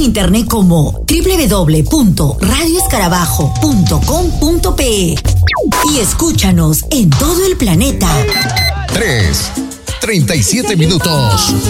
internet como www.radioescarabajo.com.pe y escúchanos en todo el planeta. 3:37